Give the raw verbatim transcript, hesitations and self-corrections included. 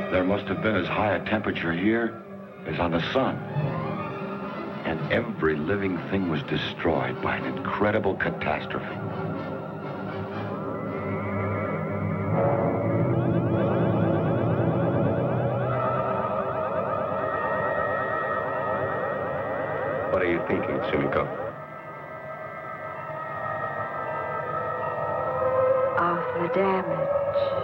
There must have been as high a temperature here as on the sun. And every living thing was destroyed by an incredible catastrophe. What are you thinking, Sumiko? Of the damage.